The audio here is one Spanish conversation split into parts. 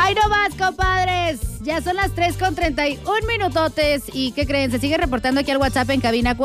¡Ay, no más, compadres! Ya son las 3:31 minutotes. ¿Y qué creen? Se sigue reportando aquí al WhatsApp en cabina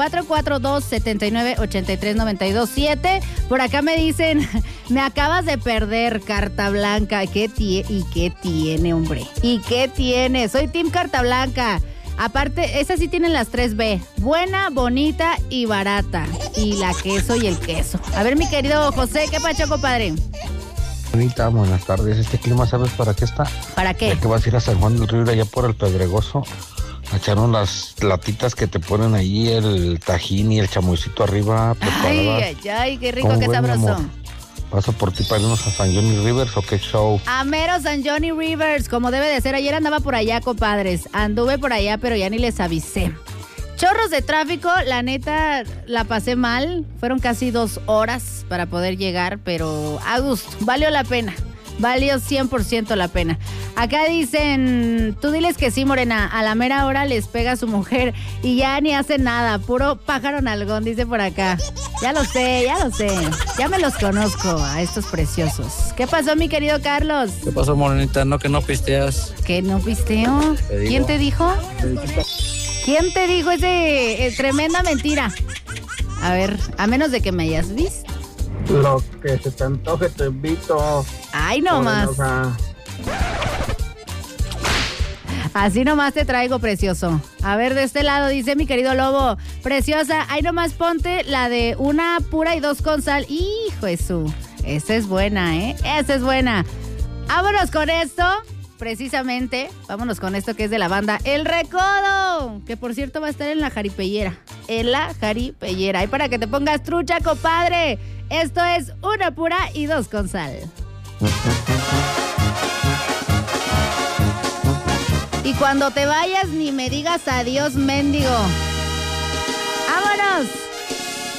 442-7983-927. Por acá me dicen, me acabas de perder, Carta Blanca. ¿Y qué tiene, hombre? ¿Y qué tiene? Soy Team Carta Blanca. Aparte, esas sí tienen las 3B. Buena, bonita y barata. Y la queso y el queso. A ver, mi querido José, ¿qué pacho, compadre? Bonita, buenas tardes. Este clima, ¿sabes para qué está? ¿Para qué? Ya que vas a ir a San Juan del Río, allá por el Pedregoso, a echar unas latitas que te ponen ahí el tajín y el chamoycito arriba preparadas. Ay, qué rico, qué sabroso. ¿Paso por ti para irnos a San Johnny Rivers o qué show? A mero San Johnny Rivers, como debe de ser. Ayer andaba por allá, compadres. Anduve por allá, pero ya ni les avisé. Chorros de tráfico, la neta, la pasé mal. Fueron casi 2 horas para poder llegar, pero a gusto. Valió la pena. Valió 100% la pena. Acá dicen, tú diles que sí, Morena, a la mera hora les pega a su mujer y ya ni hace nada, puro pájaro nalgón, dice por acá. Ya lo sé, ya me los conozco a estos preciosos. ¿Qué pasó, mi querido Carlos? ¿Qué pasó, Morenita? ¿No que no pisteas? ¿Que no pisteo? ¿Quién te dijo? ¿Quién te dijo ese tremenda mentira? A ver, a menos de que me hayas visto. Lo que se te antoje te invito. Ay, no más. Así nomás te traigo, precioso. A ver, de este lado dice mi querido Lobo, preciosa, ahí nomás ponte la de una pura y 2 con sal. Hijo de su, esa es buena, ¿eh? Esa es buena. Vámonos con esto, precisamente, vámonos con esto que es de la banda El Recodo, que por cierto va a estar en la Jaripellera. En la Jaripellera. Ahí para que te pongas trucha, compadre. Esto es una pura y 2 con sal. Y cuando te vayas ni me digas adiós, mendigo.